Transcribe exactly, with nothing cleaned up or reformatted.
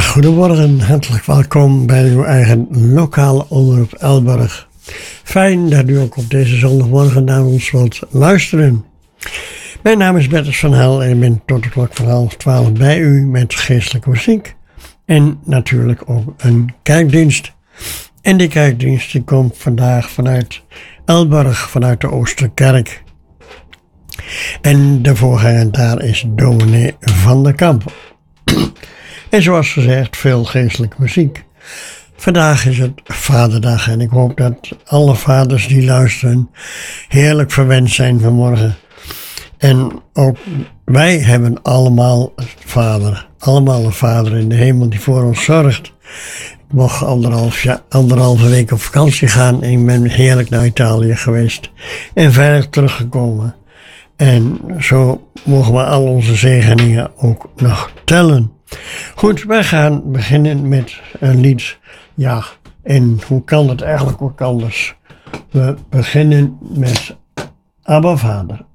Goedemorgen, hartelijk welkom bij uw eigen lokale omroep Elburg. Fijn dat u ook op deze zondagmorgen naar ons wilt luisteren. Mijn naam is Bertus van Hel en ik ben tot de klok van half twaalf bij u met geestelijke muziek. En natuurlijk ook een kerkdienst. En die kerkdienst die komt vandaag vanuit Elburg, vanuit de Oosterkerk. En de voorganger daar is dominee Van der Kamp. En zoals gezegd, veel geestelijke muziek. Vandaag is het Vaderdag en ik hoop dat alle vaders die luisteren heerlijk verwend zijn vanmorgen. En ook wij hebben allemaal een vader, allemaal een vader in de hemel die voor ons zorgt. Ik mocht anderhalf, ja, anderhalve week op vakantie gaan en ik ben heerlijk naar Italië geweest en veilig teruggekomen. En zo mogen we al onze zegeningen ook nog tellen. Goed, wij gaan beginnen met een lied. Ja, en hoe kan het eigenlijk ook anders? We beginnen met Abba Vader.